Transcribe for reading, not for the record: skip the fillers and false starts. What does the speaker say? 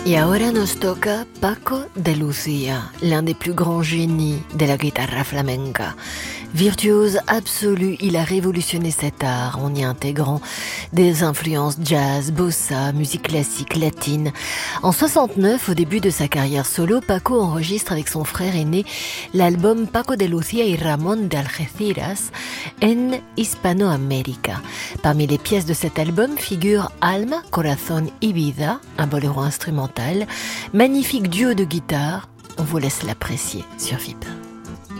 Y ahora nos toca Paco de Lucía, l'un des plus grands génies de la guitarra flamenca. Virtuose absolu, il a révolutionné cet art en y intégrant des influences jazz, bossa, musique classique, latine. En 69, au début de sa carrière solo, Paco enregistre avec son frère aîné l'album Paco de Lucía y Ramón de Algeciras en Hispanoamérica. Parmi les pièces de cet album figurent Alma, Corazón y Vida, un boléro instrumental, magnifique duo de guitare. On vous laisse l'apprécier sur VIP.